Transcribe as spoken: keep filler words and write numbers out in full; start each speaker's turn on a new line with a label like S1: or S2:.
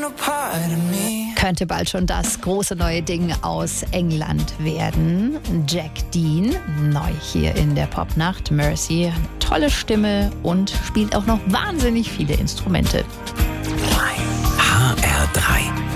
S1: Könnte bald schon das große neue Ding aus England werden. Jack Dean, neu hier in der Popnacht. Mercy, tolle Stimme und spielt auch noch wahnsinnig viele Instrumente.
S2: H R drei